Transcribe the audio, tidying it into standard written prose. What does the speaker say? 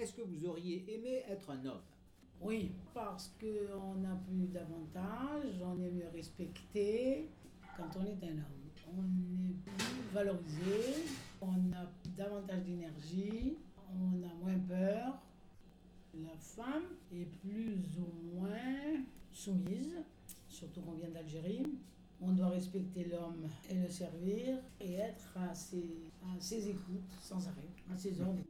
est-ce que vous auriez aimé être un homme? Oui, parce qu'on a plus d'avantages, on est mieux respecté quand on est un homme. On est plus valorisé, on a davantage d'énergie, on a moins peur. La femme est plus ou moins soumise, surtout qu'on vient d'Algérie. On doit respecter l'homme et le servir et être à ses écoutes sans arrêt, à ses ordres.